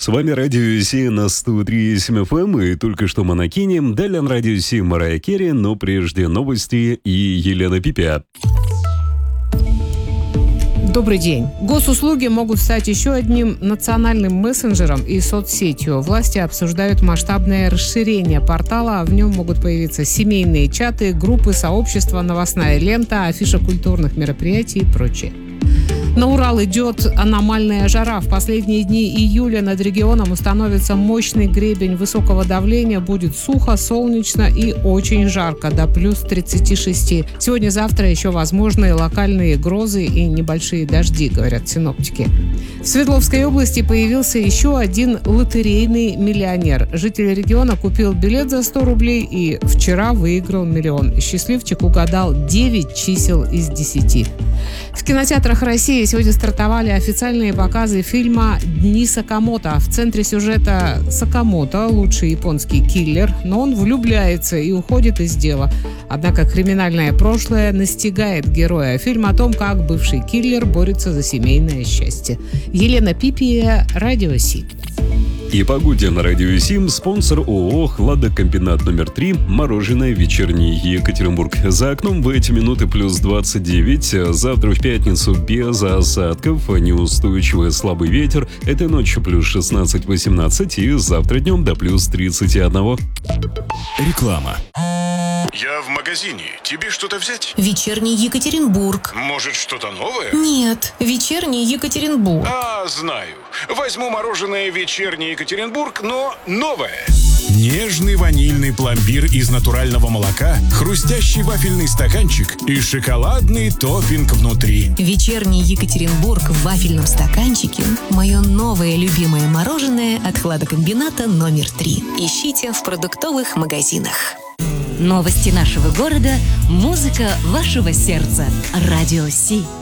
С вами Радио Си на 103.7 FM, и только что мы накинем. Далее на Радио Си Марайя Керри, но прежде новости и Елена Пипя. Добрый день. Госуслуги могут стать еще одним национальным мессенджером и соцсетью. Власти обсуждают масштабное расширение портала. В нем могут появиться семейные чаты, группы, сообщества, новостная лента, афиша культурных мероприятий и прочее. На Урал идет аномальная жара. В последние дни июля над регионом установится мощный гребень высокого давления. Будет сухо, солнечно и очень жарко, до плюс 36. Сегодня-завтра еще возможны локальные грозы и небольшие дожди, говорят синоптики. В Свердловской области появился еще один лотерейный миллионер. Житель региона купил билет за 100 рублей и вчера выиграл миллион. Счастливчик угадал 9 чисел из 10. В кинотеатрах России сегодня стартовали официальные показы фильма «Дни Сакамото». В центре сюжета Сакамото – лучший японский киллер, но он влюбляется и уходит из дела. Однако криминальное прошлое настигает героя. Фильм о том, как бывший киллер борется за семейное счастье. Елена Пипия, Радио Си. И погоде на Радио Сим. Спонсор ООО «Хладокомбинат номер 3». Мороженое «Вечерний Екатеринбург». За окном в эти минуты плюс 29. Завтра в пятницу без осадков. Неустойчивый слабый ветер. Этой ночью плюс 16-18. И завтра днем до плюс 31. Реклама. Я в магазине. Тебе что-то взять? Вечерний Екатеринбург. Может, что-то новое? Нет, вечерний Екатеринбург. Знаю. Возьму мороженое «Вечерний Екатеринбург», но новое. Нежный ванильный пломбир из натурального молока, хрустящий вафельный стаканчик и шоколадный топпинг внутри. Вечерний Екатеринбург в вафельном стаканчике – мое новое любимое мороженое от хладокомбината номер 3. Ищите в продуктовых магазинах. Новости нашего города, музыка вашего сердца. Радио Си.